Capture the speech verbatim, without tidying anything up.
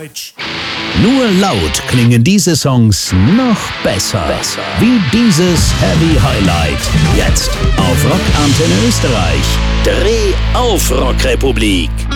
Deutsch. Nur laut klingen diese Songs noch besser. besser. Wie dieses Heavy Highlight. Jetzt auf Rock Antenne Österreich. Dreh auf Rockrepublik.